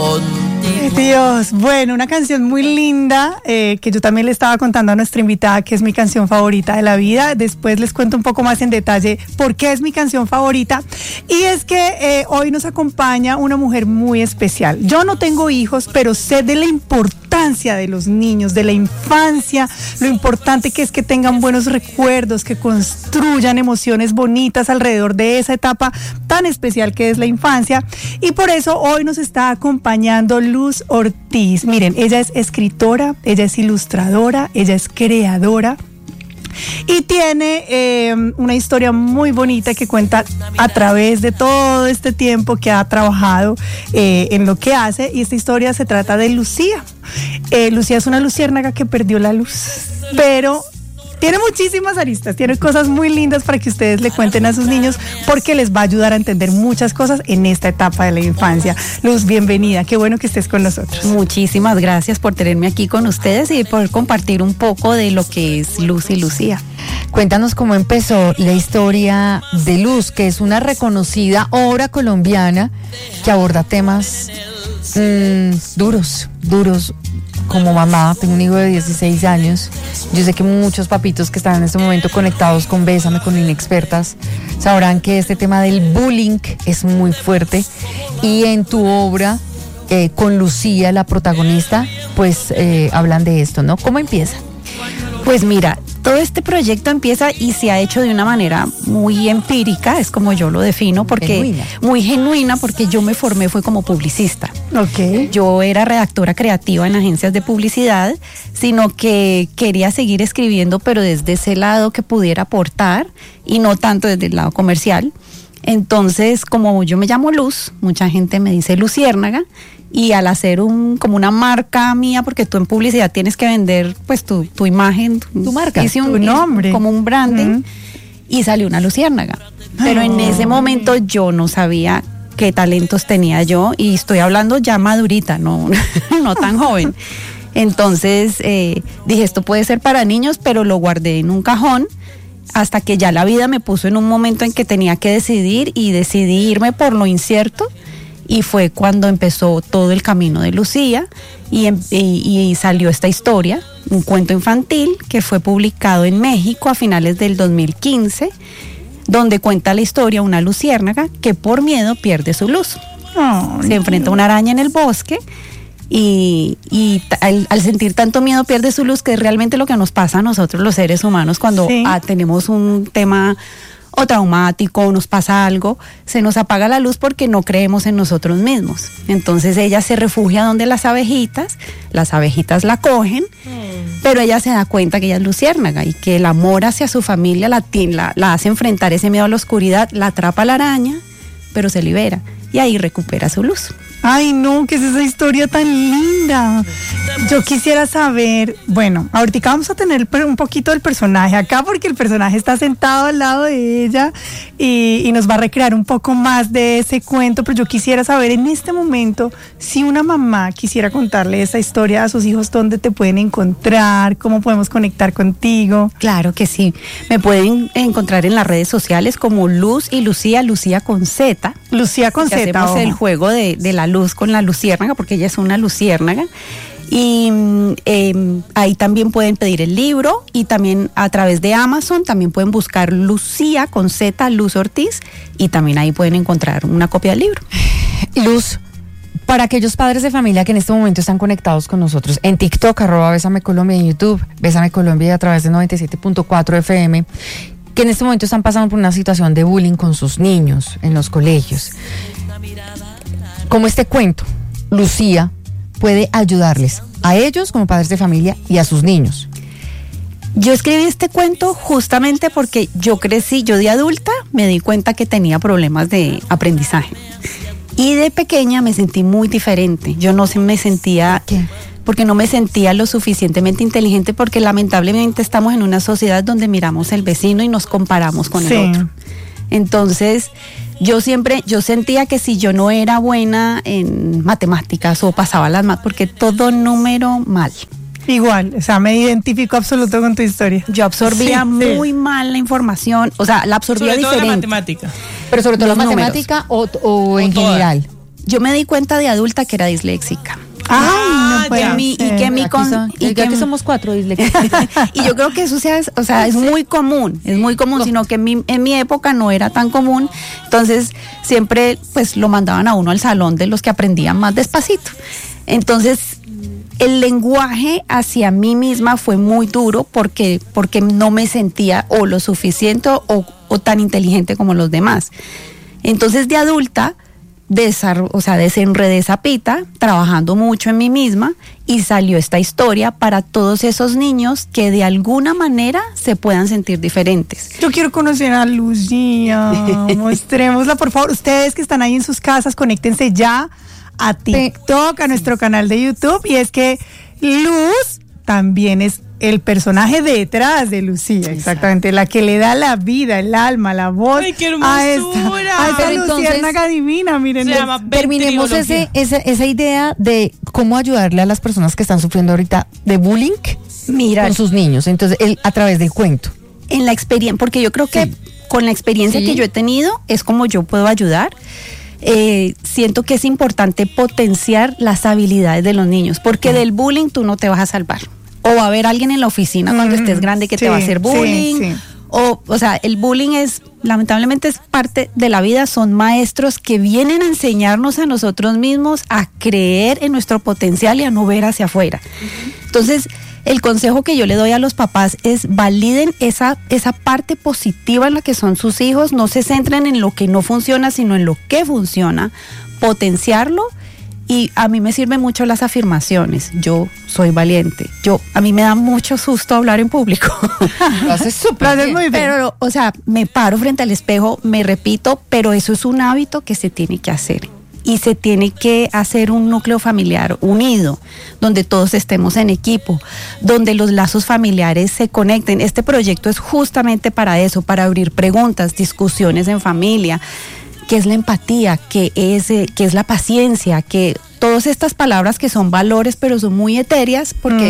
Dios, bueno, una canción muy linda que yo también le estaba contando a nuestra invitada que es mi canción favorita de la vida. Después les cuento un poco más en detalle por qué es mi canción favorita. Y es que hoy nos acompaña una mujer muy especial. Yo no tengo hijos, pero sé de la importancia de los niños, de la infancia, lo importante que es que tengan buenos recuerdos, que construyan emociones bonitas alrededor de esa etapa tan especial que es la infancia. Y por eso hoy nos está acompañando Luz Ortiz. Miren, ella es escritora, ella es ilustradora, ella es creadora y tiene una historia muy bonita que cuenta a través de todo este tiempo que ha trabajado en lo que hace, y esta historia se trata de Lucía. Lucía es una luciérnaga que perdió la luz, pero tiene muchísimas aristas, tiene cosas muy lindas para que ustedes le cuenten a sus niños, porque les va a ayudar a entender muchas cosas en esta etapa de la infancia. Luz, bienvenida, qué bueno que estés con nosotros. Muchísimas gracias por tenerme aquí con ustedes y por compartir un poco de lo que es Luz y Lucía. Cuéntanos cómo empezó la historia de Luz, que es una reconocida obra colombiana que aborda temas duros. Como mamá, tengo un hijo de 16 años. Yo sé que muchos papitos que están en este momento conectados con Bésame, con Inexpertas, sabrán que este tema del bullying es muy fuerte. Y en tu obra, con Lucía, la protagonista, pues hablan de esto, ¿no? ¿Cómo empieza? Pues mira, todo este proyecto empieza y se ha hecho de una manera muy empírica, es como yo lo defino, porque muy genuina, porque yo me formé fue como publicista. Okay. Yo era redactora creativa en agencias de publicidad, sino que quería seguir escribiendo, pero desde ese lado que pudiera aportar y no tanto desde el lado comercial. Entonces, como yo me llamo Luz, mucha gente me dice Luciérnaga, y al hacer como una marca mía, porque tú en publicidad tienes que vender pues tu imagen, tu marca, tu nombre, como un branding, y salió una luciérnaga. Pero en ese momento yo no sabía qué talentos tenía yo, y estoy hablando ya madurita, no tan joven. Entonces dije, esto puede ser para niños, pero lo guardé en un cajón hasta que ya la vida me puso en un momento en que tenía que decidir, y decidí irme por lo incierto. Y fue cuando empezó todo el camino de Lucía y salió esta historia, un cuento infantil que fue publicado en México a finales del 2015, donde cuenta la historia de una luciérnaga que por miedo pierde su luz. Se enfrenta a una araña en el bosque y al sentir tanto miedo pierde su luz, que es realmente lo que nos pasa a nosotros los seres humanos cuando tenemos un tema o traumático, o nos pasa algo, se nos apaga la luz porque no creemos en nosotros mismos. Entonces ella se refugia donde las abejitas la cogen, pero ella se da cuenta que ella es luciérnaga y que el amor hacia su familia la hace enfrentar ese miedo a la oscuridad, la atrapa la araña, pero se libera y ahí recupera su luz. Ay, no, ¿qué es esa historia tan linda? Yo quisiera saber, bueno, ahorita vamos a tener un poquito del personaje acá, porque el personaje está sentado al lado de ella y nos va a recrear un poco más de ese cuento, pero yo quisiera saber en este momento, si una mamá quisiera contarle esa historia a sus hijos, ¿dónde te pueden encontrar? ¿Cómo podemos conectar contigo? Claro que sí, me pueden encontrar en las redes sociales como Luz y Lucía, Lucía con Z. Lucía con Z. Hacemos el juego de la luz con la luciérnaga, porque ella es una luciérnaga. Y ahí también pueden pedir el libro, y también a través de Amazon también pueden buscar Lucía con Z, Luz Ortiz, y también ahí pueden encontrar una copia del libro. Luz, para aquellos padres de familia que en este momento están conectados con nosotros en TikTok, @Bésame Colombia, en YouTube, Bésame Colombia, a través de 97.4 FM, que en este momento están pasando por una situación de bullying con sus niños en los colegios, como este cuento, Lucía puede ayudarles a ellos como padres de familia y a sus niños. Yo escribí este cuento justamente porque yo de adulta me di cuenta que tenía problemas de aprendizaje, y de pequeña me sentí muy diferente. Yo no me sentía, porque no me sentía lo suficientemente inteligente, porque lamentablemente estamos en una sociedad donde miramos el vecino y nos comparamos con el otro. Entonces yo sentía que si yo no era buena en matemáticas o pasaba las porque todo número mal. Igual, o sea, me identifico absoluto con tu historia. Yo absorbía muy mal la información, o sea, la absorbía sobre diferente. Todo la matemática. Pero sobre todo la matemática o en general. yo me di cuenta de adulta que era disléxica. Ay, no puede Y que somos 4 disléxicos. y yo creo que eso es muy común, sino que en mi época no era tan común, entonces siempre pues lo mandaban a uno al salón de los que aprendían más despacito. Entonces el lenguaje hacia mí misma fue muy duro porque no me sentía o lo suficiente o tan inteligente como los demás. Entonces de adulta desenredé esa pita, trabajando mucho en mí misma, y salió esta historia para todos esos niños que de alguna manera se puedan sentir diferentes. Yo quiero conocer a Lucía. Mostrémosla, por favor. Ustedes que están ahí en sus casas, conéctense ya a TikTok, a nuestro canal de YouTube. Y es que Luz también es el personaje detrás de Lucía, exactamente, la que le da la vida, el alma, la voz. ¡Ay, qué hermosura! a esta luciérnaga divina, miren. Terminemos esa idea de cómo ayudarle a las personas que están sufriendo ahorita de bullying con sus niños. Entonces, a través del cuento. En la experiencia, porque yo creo que con la experiencia que yo he tenido es como yo puedo ayudar. Siento que es importante potenciar las habilidades de los niños, porque del bullying tú no te vas a salvar. O va a haber alguien en la oficina cuando estés grande que te va a hacer bullying. O sea, el bullying lamentablemente es parte de la vida, son maestros que vienen a enseñarnos a nosotros mismos a creer en nuestro potencial y a no ver hacia afuera. Entonces, el consejo que yo le doy a los papás es validen esa parte positiva en la que son sus hijos, no se centren en lo que no funciona, sino en lo que funciona, potenciarlo. Y a mí me sirven mucho las afirmaciones. Yo soy valiente. A mí me da mucho susto hablar en público. Lo haces súper bien. Muy bien. Pero, o sea, me paro frente al espejo, me repito, pero eso es un hábito que se tiene que hacer. Y se tiene que hacer un núcleo familiar unido, donde todos estemos en equipo, donde los lazos familiares se conecten. Este proyecto es justamente para eso, para abrir preguntas, discusiones en familia. ¿Qué es la empatía? ¿Qué es la paciencia? Que todas estas palabras que son valores, pero son muy etéreas,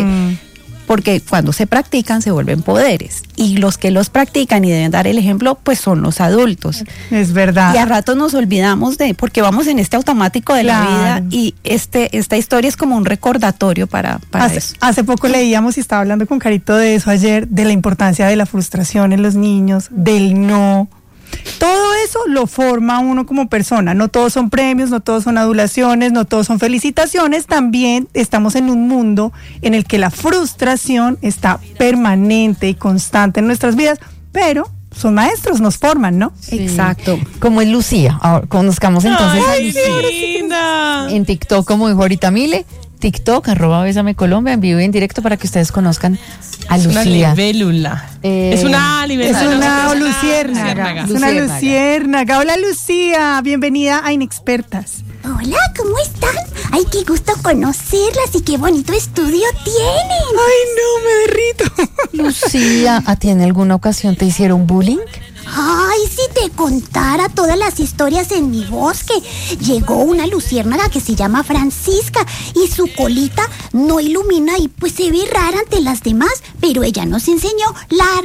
porque cuando se practican se vuelven poderes. Y los que los practican y deben dar el ejemplo, pues son los adultos. Es verdad. Y a ratos nos olvidamos porque vamos en este automático de la vida, y esta historia es como un recordatorio para eso. Hace poco leíamos y estaba hablando con Carito de eso ayer, de la importancia de la frustración en los niños, del no. Todo eso lo forma uno como persona. No todos son premios, no todos son adulaciones, no todos son felicitaciones. También estamos en un mundo en el que la frustración está permanente y constante en nuestras vidas, pero son maestros, nos forman, ¿no? Sí. Exacto. Como es Lucía. Ahora conozcamos entonces a Lucía. Linda. En TikTok, como dijo ahorita Mile, TikTok, @Bésame Colombia, en vivo y en directo para que ustedes conozcan a Lucía. Es una libélula. Es una luciérnaga. Es una luciérnaga. Hola, Lucía, bienvenida a Inexpertas. Hola, ¿cómo están? Ay, qué gusto conocerlas y qué bonito estudio tienen. Ay, no, me derrito. Lucía, ¿a ti en alguna ocasión te hicieron bullying? Ay, si te contara todas las historias en mi bosque. Llegó una luciérnaga que se llama Francisca y su colita no ilumina y pues se ve rara ante las demás, pero ella nos enseñó la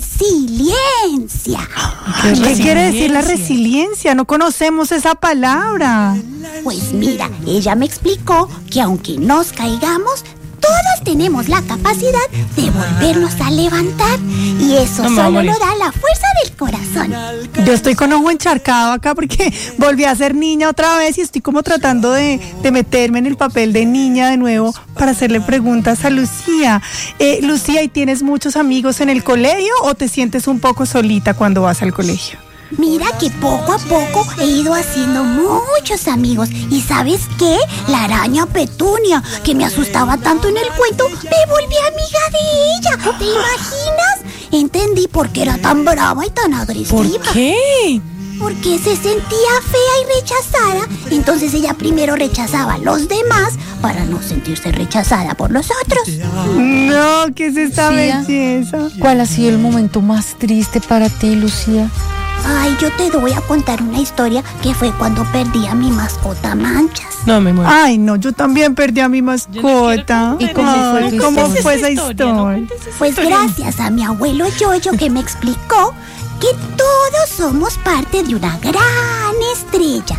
resiliencia. ¿Qué quiere decir la resiliencia? No conocemos esa palabra. Pues mira, ella me explicó que aunque nos caigamos, todos tenemos la capacidad de volvernos a levantar, y eso solo lo da la fuerza del corazón. Yo estoy con ojo encharcado acá porque volví a ser niña otra vez y estoy como tratando de meterme en el papel de niña de nuevo para hacerle preguntas a Lucía. Lucía, ¿y tienes muchos amigos en el colegio o te sientes un poco solita cuando vas al colegio? Mira que poco a poco he ido haciendo muchos amigos. ¿Y sabes qué? La araña Petunia, que me asustaba tanto en el cuento, me volví amiga de ella. ¿Te imaginas? Entendí por qué era tan brava y tan agresiva. ¿Por qué? Porque se sentía fea y rechazada. Entonces ella primero rechazaba a los demás para no sentirse rechazada por los otros. No, ¿qué es esta belleza? ¿Cuál ha sido el momento más triste para ti, Lucía? Ay, yo te voy a contar una historia que fue cuando perdí a mi mascota Manchas. No, me muero. Ay, no, yo también perdí a mi mascota. ¿Y cómo fue esa historia? Pues gracias a mi abuelo Yoyo, que me explicó que todos somos parte de una gran estrella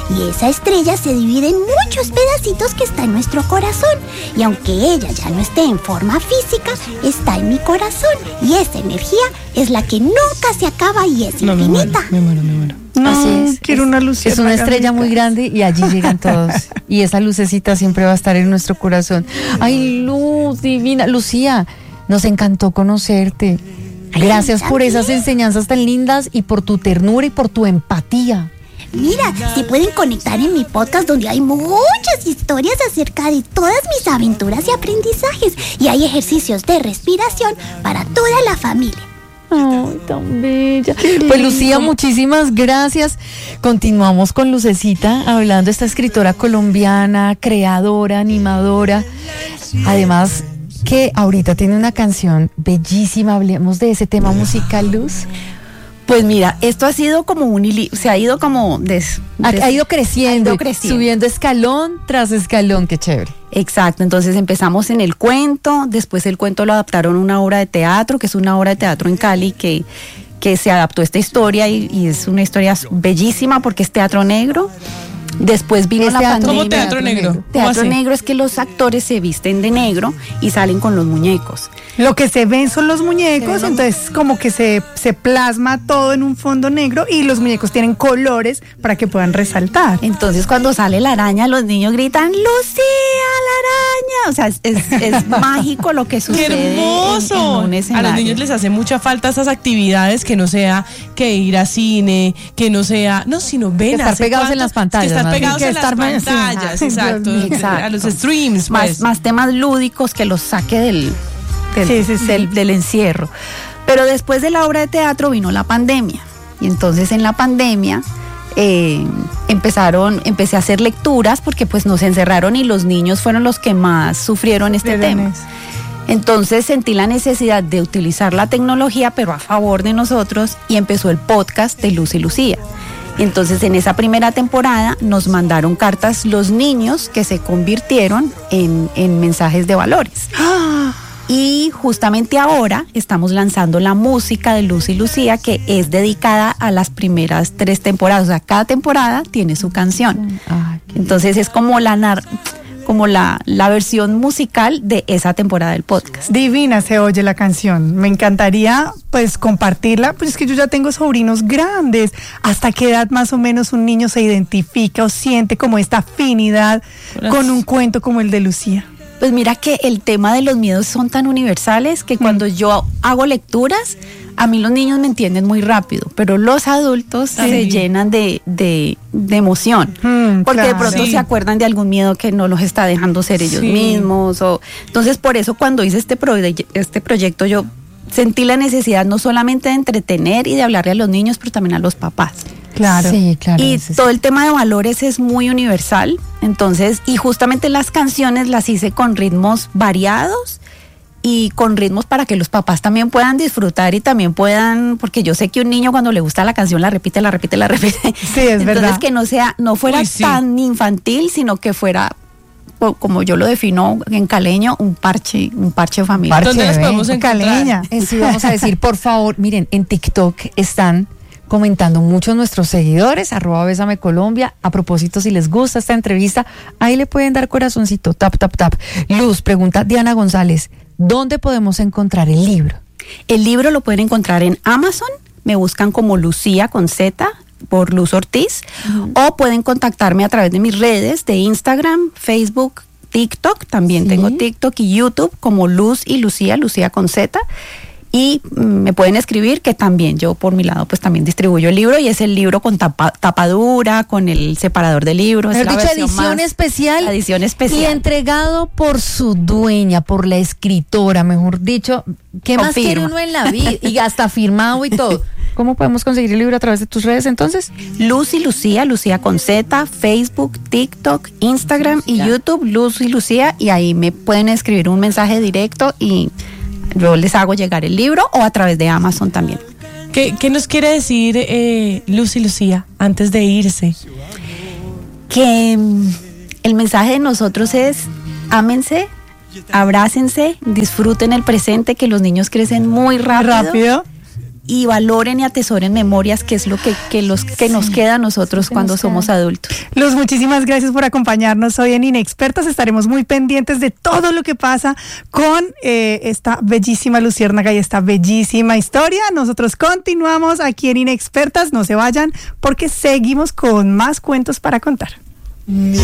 Y esa estrella se divide en muchos pedacitos que está en nuestro corazón. Y aunque ella ya no esté en forma física, está en mi corazón. Y esa energía es la que nunca se acaba y es infinita. Me muero. No, Así es. quiero una luciérnaga. Es una estrella muy grande y allí llegan todos. Y esa lucecita siempre va a estar en nuestro corazón. Ay, Luz, divina. Lucía, nos encantó conocerte. Gracias por esas enseñanzas tan lindas y por tu ternura y por tu empatía. Mira, se pueden conectar en mi podcast donde hay muchas historias acerca de todas mis aventuras y aprendizajes. Y hay ejercicios de respiración para toda la familia. Ay, tan bella. Pues Lucía, muchísimas gracias. Continuamos con Lucecita hablando, esta escritora colombiana, creadora, animadora. Además que ahorita tiene una canción bellísima. Hablemos de ese tema musical, Luz. Pues mira, esto ha sido como se ha ido como Ha ido creciendo, subiendo escalón tras escalón, qué chévere. Exacto, entonces empezamos en el cuento, después el cuento lo adaptaron a una obra de teatro, que es una obra de teatro en Cali que se adaptó a esta historia y es una historia bellísima porque es teatro negro. Después vino la pandemia. ¿Cómo teatro negro? Teatro negro es que los actores se visten de negro y salen con los muñecos. Lo que se ven son los muñecos, entonces como que se plasma todo en un fondo negro y los muñecos tienen colores para que puedan resaltar. Entonces cuando sale la araña, los niños gritan, ¡Lucía, la araña! O sea, es mágico lo que sucede. ¡Qué hermoso! En un escenario. A los niños les hace mucha falta esas actividades, que no sea que ir a cine, que no sea, no, sino ven estar pegados en las pantallas. Que estar pegados que en las estar pantallas, exacto. Exacto. A los streams, pues. Más temas lúdicos que los saque del Sí. del encierro. Pero después de la obra de teatro vino la pandemia. Y entonces en la pandemia empecé a hacer lecturas porque pues nos encerraron y los niños fueron los que más sufrieron este tema. Entonces sentí la necesidad de utilizar la tecnología, pero a favor de nosotros, y empezó el podcast de Luz y Lucía. Entonces en esa primera temporada nos mandaron cartas los niños que se convirtieron en mensajes de valores. Y justamente ahora estamos lanzando la música de Luz y Lucía, que es dedicada a las primeras 3 temporadas. O sea, cada temporada tiene su canción. Entonces es como la versión musical de esa temporada del podcast. Divina se oye la canción. Me encantaría pues compartirla, pues es que yo ya tengo sobrinos grandes. ¿Hasta qué edad más o menos un niño se identifica o siente como esta afinidad con un cuento como el de Lucía? Pues mira que el tema de los miedos son tan universales que cuando yo hago lecturas, a mí los niños me entienden muy rápido, pero los adultos se llenan de emoción, porque de pronto se acuerdan de algún miedo que no los está dejando ser ellos mismos. Entonces por eso cuando hice este proyecto yo sentí la necesidad no solamente de entretener y de hablarle a los niños, pero también a los papás. Claro. Sí, claro. Y todo el tema de valores es muy universal. Entonces, y justamente las canciones las hice con ritmos variados y con ritmos para que los papás también puedan disfrutar y también puedan, porque yo sé que un niño cuando le gusta la canción la repite. Sí, es verdad. Entonces que no fuera tan infantil, sino que fuera, como yo lo defino en caleño, un parche familiar. ¿Dónde las podemos encontrar? Caleña. Sí, vamos a decir, por favor, miren, en TikTok están comentando muchos nuestros seguidores, @BésameColombia. A propósito, si les gusta esta entrevista, ahí le pueden dar corazoncito, tap. Luz, pregunta Diana González, ¿dónde podemos encontrar el libro? El libro lo pueden encontrar en Amazon, me buscan como Lucía con Z, por Luz Ortiz, o pueden contactarme a través de mis redes de Instagram, Facebook, TikTok, también tengo TikTok y YouTube como Luz y Lucía con Z. Y me pueden escribir, que también yo por mi lado pues también distribuyo el libro, y es el libro con tapadura, con el separador de libros. Es la edición especial. La edición especial. Y entregado por su dueña, por la escritora, mejor dicho. ¿Qué más quiere uno en la vida? Y hasta firmado y todo. ¿Cómo podemos conseguir el libro a través de tus redes entonces? Luz y Lucía con Z, Facebook, TikTok, Instagram y YouTube, Luz y Lucía, y ahí me pueden escribir un mensaje directo y yo les hago llegar el libro, o a través de Amazon también. ¿Qué nos quiere decir Luz y Lucía antes de irse? Que el mensaje de nosotros es: ámense, abrácense, disfruten el presente, que los niños crecen muy rápido. y valoren y atesoren memorias, que es lo que nos queda a nosotros cuando somos adultos. Luz, muchísimas gracias por acompañarnos hoy en Inexpertas. Estaremos muy pendientes de todo lo que pasa con esta bellísima luciérnaga y esta bellísima historia. Nosotros continuamos aquí en Inexpertas, no se vayan porque seguimos con más cuentos para contar.